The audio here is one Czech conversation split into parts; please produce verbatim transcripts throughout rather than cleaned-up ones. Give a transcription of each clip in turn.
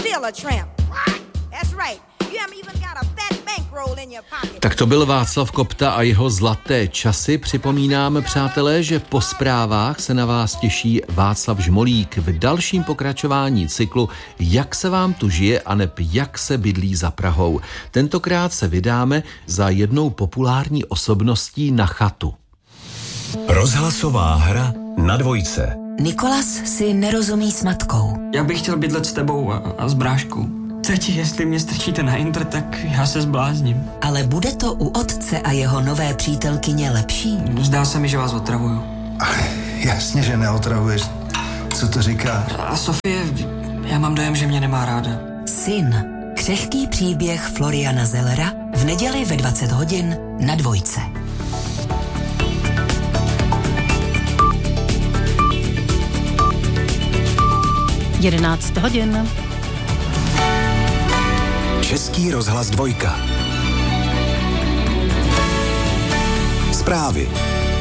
still a tramp. That's right. You haven't even got a fat bankroll in your pocket. Tak to byl Václav Kopta a jeho zlaté časy. Připomínáme, přátelé, že po zprávách se na vás těší Václav Žmolík v dalším pokračování cyklu Jak se vám tu žije aneb jak se bydlí za Prahou. Tentokrát se vydáme za jednou populární osobností na chatu. Rozhlasová hra na dvojce. Nikolas si nerozumí s matkou. Já bych chtěl bydlet s tebou a, a s bráškou. Teď, jestli mě strčíte na Inter, tak já se zblázním. Ale bude to u otce a jeho nové přítelkyně lepší? Zdá se mi, že vás otravuju. Jasně, že neotravuješ. Co to říkáš? A Sofie, já mám dojem, že mě nemá ráda. Syn. Křehký příběh Floriana Zellera v neděli ve dvacet hodin na dvojce. jedenáct hodin. Český rozhlas dvojka. Zprávy.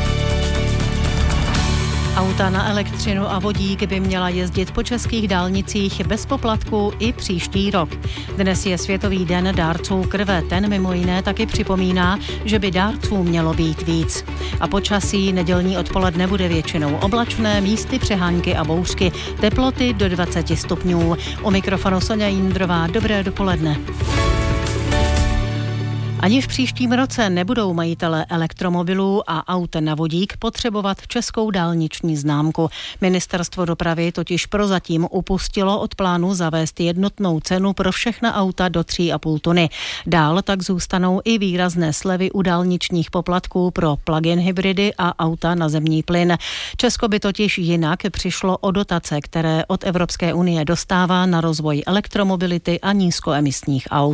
Auta na elektřinu a vodík by měla jezdit po českých dálnicích bez poplatku i příští rok. Dnes je Světový den dárců krve. Ten mimo jiné taky připomíná, že by dárců mělo být víc. A počasí nedělní odpoledne bude většinou oblačné, místy přehánky a bouřky. Teploty do dvacet stupňů. U mikrofonu Soňa Jindrová. Dobré dopoledne. Ani v příštím roce nebudou majitelé elektromobilů a aut na vodík potřebovat českou dálniční známku. Ministerstvo dopravy totiž prozatím upustilo od plánu zavést jednotnou cenu pro všechna auta do tři a půl tuny. Dál tak zůstanou i výrazné slevy u dálničních poplatků pro plug-in hybridy a auta na zemní plyn. Česko by totiž jinak přišlo o dotace, které od Evropské unie dostává na rozvoj elektromobility a nízkoemisních aut.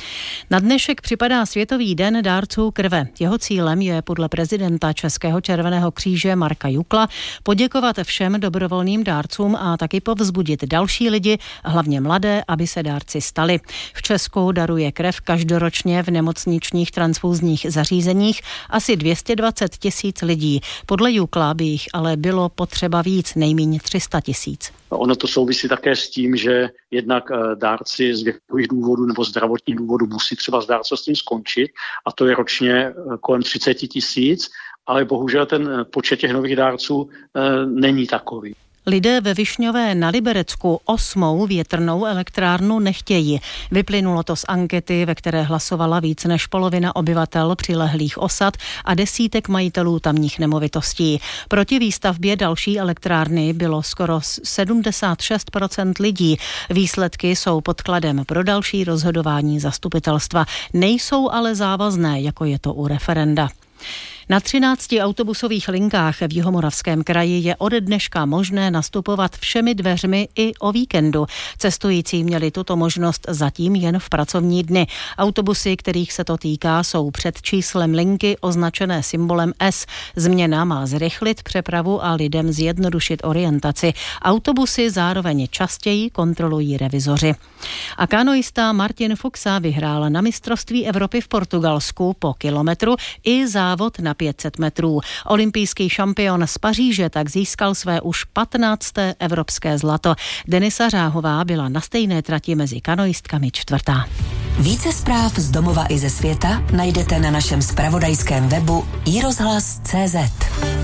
Na dnešek připadá Světový den dárců krve. Jeho cílem je podle prezidenta Českého červeného kříže Marka Jukla poděkovat všem dobrovolným dárcům a taky povzbudit další lidi, hlavně mladé, aby se dárci stali. V Česku daruje krev každoročně v nemocničních transfúzních zařízeních asi dvě stě dvacet tisíc lidí. Podle Jukla by jich ale bylo potřeba víc, nejméně tři sta tisíc. Ono to souvisí také s tím, že jednak dárci z věkových důvodů nebo zdravotních důvodů musí třeba s dárcovstvím skončit a to je ročně kolem třicet tisíc, ale bohužel ten počet těch nových dárců e, není takový. Lidé ve Višňové na Liberecku osmou větrnou elektrárnu nechtějí. Vyplynulo to z ankety, ve které hlasovala víc než polovina obyvatel přilehlých osad a desítek majitelů tamních nemovitostí. Proti výstavbě další elektrárny bylo skoro sedmdesát šest procent lidí. Výsledky jsou podkladem pro další rozhodování zastupitelstva. Nejsou ale závazné, jako je to u referenda. Na třinácti autobusových linkách v Jihomoravském kraji je ode dneška možné nastupovat všemi dveřmi i o víkendu. Cestující měli tuto možnost zatím jen v pracovní dny. Autobusy, kterých se to týká, jsou před číslem linky označené symbolem S. Změna má zrychlit přepravu a lidem zjednodušit orientaci. Autobusy zároveň častěji kontrolují revizoři. A kanoista Martin Fuxa vyhrál na mistrovství Evropy v Portugalsku po kilometru i závod na pět set metrů. Olympijský šampion z Paříže tak získal své už patnácté evropské zlato. Denisa Řáhová byla na stejné trati mezi kanoistkami čtvrtá. Více zpráv z domova i ze světa najdete na našem zpravodajském webu i rozhlas tečka cé zet.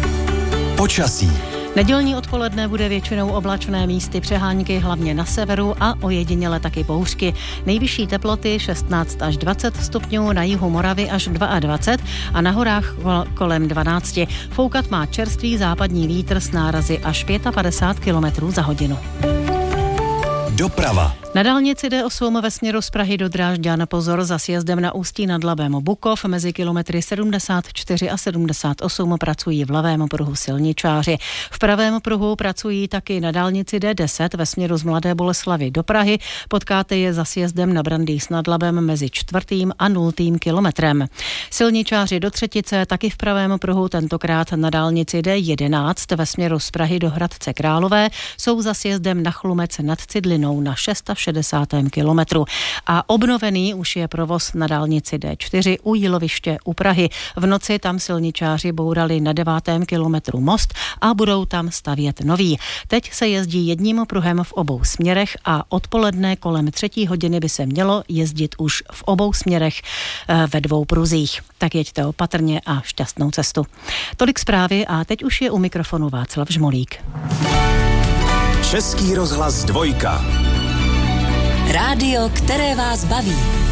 Počasí. Nedělní odpoledne bude většinou oblačné, místy přehánky, hlavně na severu a ojediněle taky bouřky. Nejvyšší teploty šestnáct až dvacet stupňů, na jihu Moravy až dvacet dva a na horách kolem dvanáct. Foukat má čerstvý západní vítr s nárazy až padesát pět kilometrů za hodinu. Doprava. Na dálnici D osm ve směru z Prahy do Drážďan pozor za sjezdem na Ústí nad Labem Bukov. Mezi kilometry sedmdesát čtyři a sedmdesát osm pracují v levém pruhu silničáři. V pravém pruhu pracují taky na dálnici D deset ve směru z Mladé Boleslavi do Prahy. Potkáte je za sjezdem na Brandýs nad Labem mezi čtvrtým a nultým kilometrem. Silničáři do Třetice taky v pravém pruhu, tentokrát na dálnici D jedenáct ve směru z Prahy do Hradce Králové, jsou za sjezdem na Chlumec nad Cidlinou na šest až šedesátém kilometru. A obnovený už je provoz na dálnici D čtyři u Jíloviště u Prahy. V noci tam silničáři bourali na devátém kilometru most a budou tam stavět nový. Teď se jezdí jedním pruhem v obou směrech a odpoledne kolem třetí hodiny by se mělo jezdit už v obou směrech ve dvou pruzích. Tak jeďte opatrně a šťastnou cestu. Tolik zprávy a teď už je u mikrofonu Václav Žmolík. Český rozhlas dvojka. Rádio, které vás baví.